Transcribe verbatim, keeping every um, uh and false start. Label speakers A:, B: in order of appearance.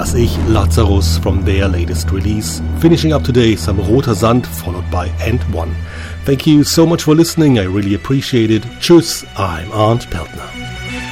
A: was ich, Lazarus, from their latest release. Finishing up today, some Roter Sand, followed by And One. Thank you so much for listening, I really appreciate it. Tschüss, I'm Arndt Peltner.